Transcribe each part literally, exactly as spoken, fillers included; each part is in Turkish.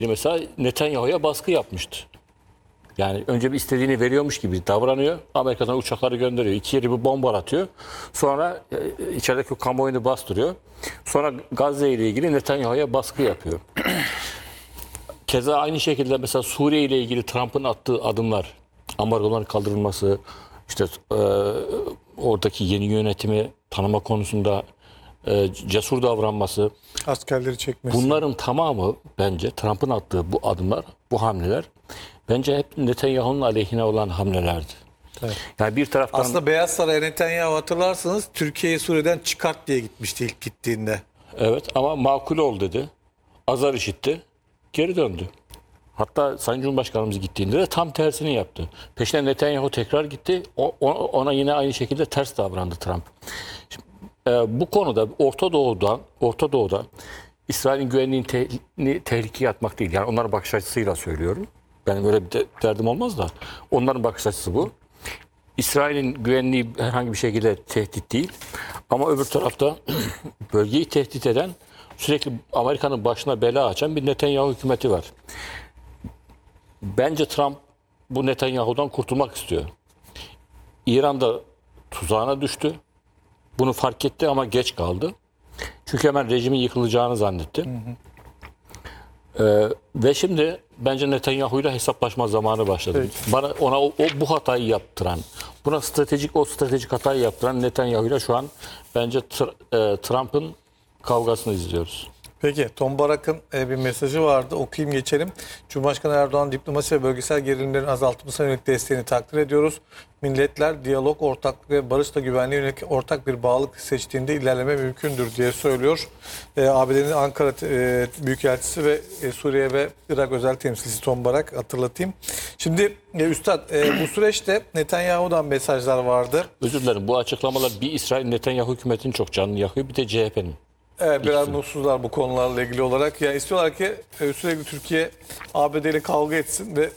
mesela Netanyahu'ya baskı yapmıştı. Yani önce bir istediğini veriyormuş gibi davranıyor. Amerika'dan uçakları gönderiyor. İki yeri bir bomba atıyor. Sonra e, içerideki kamuoyunu bastırıyor. Sonra Gazze ile ilgili Netanyahu'ya baskı yapıyor. Keza aynı şekilde mesela Suriye ile ilgili Trump'ın attığı adımlar, ambargoların kaldırılması, işte e, oradaki yeni yönetimi tanıma konusunda e, cesur davranması, Askerleri çekmesi. bunların tamamı bence Trump'ın attığı bu adımlar, bu hamleler bence hep Netanyahu'nun aleyhine olan hamlelerdi. Evet. Yani bir taraftan Aslında Beyaz Saray Netanyahu hatırlarsanız Türkiye'yi Suriye'den çıkart diye gitmişti ilk gittiğinde. evet ama makul ol dedi. Azar işitti. Geri döndü. Hatta Sayın Cumhurbaşkanımız gittiğinde de tam tersini yaptı. Peşine Netanyahu tekrar gitti. O, ona yine aynı şekilde ters davrandı Trump. Şimdi, e, bu konuda Orta Doğu'dan, Orta Doğu'da İsrail'in güvenliğini te tehlikeye atmak değil. Yani onların bakış açısıyla söylüyorum. Benim öyle bir de derdim olmaz da. Onların bakış açısı bu. İsrail'in güvenliği herhangi bir şekilde tehdit değil. Ama öbür tarafta bölgeyi tehdit eden, sürekli Amerika'nın başına bela açan bir Netanyahu hükümeti var. Bence Trump bu Netanyahu'dan kurtulmak istiyor. İran'da tuzağına düştü. Bunu fark etti ama geç kaldı. Çünkü hemen rejimin yıkılacağını zannetti. Hı hı. Ee, ve şimdi bence Netanyahu'yla hesaplaşma zamanı başladı. Peki. Bana ona o, o bu hatayı yaptıran, buna stratejik o stratejik hatayı yaptıran Netanyahu'yla şu an bence e, Trump'ın kavgasını izliyoruz. Peki Tom Barak'ın e, bir mesajı vardı. Okuyayım geçelim. Cumhurbaşkanı Erdoğan diplomasi ve bölgesel gerilimlerin azaltılmasına yönelik desteğini takdir ediyoruz. Milletler diyalog, ortaklık ve barışla güvenliğe yönelik ortak bir bağlılık seçtiğinde ilerleme mümkündür diye söylüyor. E, A B D'nin Ankara e, Büyükelçisi ve e, Suriye ve Irak özel temsilcisi Tom Barak, hatırlatayım. Şimdi e, Üstad e, bu süreçte Netanyahu'dan mesajlar vardı. Özür dilerim, bu açıklamalar bir İsrail Netanyahu hükümetinin çok canını yakıyor, bir de C H P'nin. Evet, biraz mutsuzlar bu konularla ilgili olarak. Yani istiyorlar ki e, sürekli Türkiye A B D ile kavga etsin ve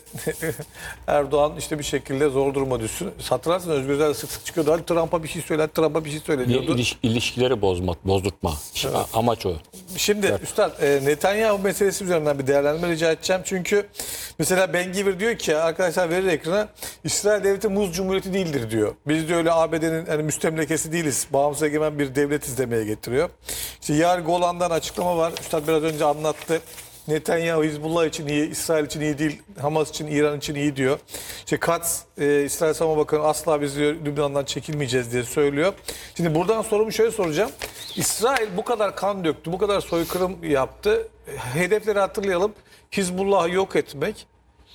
Erdoğan işte bir şekilde zor duruma düşsün. Hatırlarsın Özgür Özel sık sık çıkıyordu. Hadi Trump'a bir şey söyle, Trump'a bir şey söyle diyordu. İliş, ilişkileri bozmak, bozdurtma. Evet. Amaç o. Şimdi evet. Üstad e, Netanyahu meselesi üzerinden bir değerlendirme rica edeceğim. Çünkü mesela Ben Gvir diyor ki, arkadaşlar verir ekrana, İsrail devleti muz cumhuriyeti değildir diyor. Biz de öyle A B D'nin yani müstemlekesi değiliz. Bağımsız egemen bir devlet izlemeye getiriyor. İşte Yar Golan'dan açıklama var. Üstad biraz önce anlattı. Netanyahu Hizbullah için iyi, İsrail için iyi değil, Hamas için, İran için iyi diyor. İşte Katz, e, İsrail Savunma Bakanı asla biz diyor, Lübnan'dan çekilmeyeceğiz diye söylüyor. Şimdi buradan sorumu şöyle soracağım. İsrail bu kadar kan döktü, bu kadar soykırım yaptı. Hedefleri hatırlayalım. Hizbullah'ı yok etmek,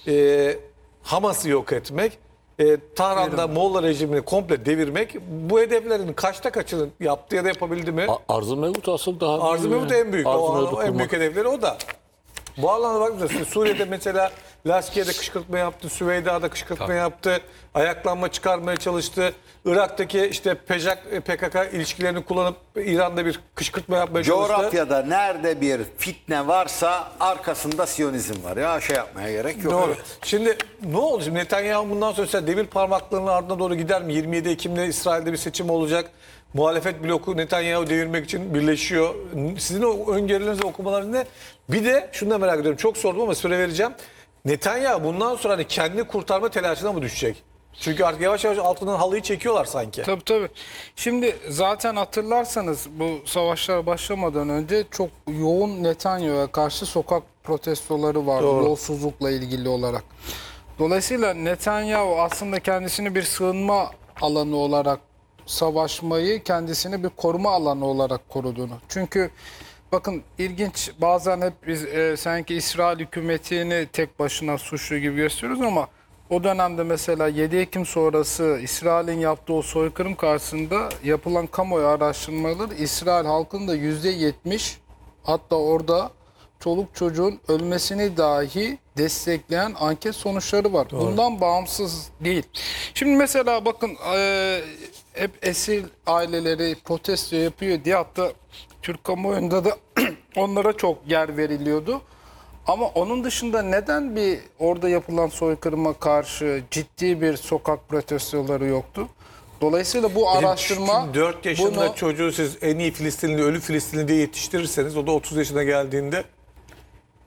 e, Hamas'ı yok etmek, e, Tahran'da Molla rejimini komple devirmek. Bu hedeflerin kaçta kaçını yaptı ya da yapabildi mi? Arz-ı Mevut asıl daha Arz-ı Mevut en büyük. Arz-ı O, Mevut en büyük hedefleri o da. Bu anlamda baktığınızda Suriye'de mesela Laskiye'de kışkırtma yaptı, Süveyda'da kışkırtma Tabii. yaptı, ayaklanma çıkarmaya çalıştı. Irak'taki işte P K K ilişkilerini kullanıp İran'da bir kışkırtma yapmaya çalıştı. Coğrafyada nerede bir fitne varsa arkasında Siyonizm var. Ya şey yapmaya gerek yok. Doğru. Şimdi ne oldu? Şimdi Netanyahu bundan sonra demir parmaklarının ardına doğru gider mi? yirmi yedi Ekim'de İsrail'de bir seçim olacak. Muhalefet bloku Netanyahu devirmek için birleşiyor. Sizin o öngörüleriniz ve okumalarınız ne? Bir de şunu da merak ediyorum. Çok sordum ama süre vereceğim. Netanyahu bundan sonra hani kendini kurtarma telaşına mı düşecek? Çünkü artık yavaş yavaş altından halıyı çekiyorlar sanki. Tabii tabii. Şimdi zaten hatırlarsanız bu savaşlar başlamadan önce çok yoğun Netanyahu'ya karşı sokak protestoları vardı. Doğru. Yolsuzlukla ilgili olarak. Dolayısıyla Netanyahu aslında kendisini bir sığınma alanı olarak savaşmayı kendisini bir koruma alanı olarak koruduğunu. Çünkü bakın ilginç, bazen hep biz e, sanki İsrail hükümetini tek başına suçlu gibi gösteriyoruz ama o dönemde mesela yedi Ekim sonrası İsrail'in yaptığı o soykırım karşısında yapılan kamuoyu araştırmaları İsrail halkının da yüzde yetmiş, hatta orada çoluk çocuğun ölmesini dahi destekleyen anket sonuçları var. Doğru. Bundan bağımsız değil. Şimdi mesela bakın e, hep esir aileleri protesto yapıyor diye, hatta Türk kamuoyunda da onlara çok yer veriliyordu. Ama onun dışında neden bir orada yapılan soykırıma karşı ciddi bir sokak protestoları yoktu? Dolayısıyla bu araştırma... dört yaşında bunu... çocuğu siz en iyi Filistinli, ölü Filistinli diye yetiştirirseniz o da otuz yaşına geldiğinde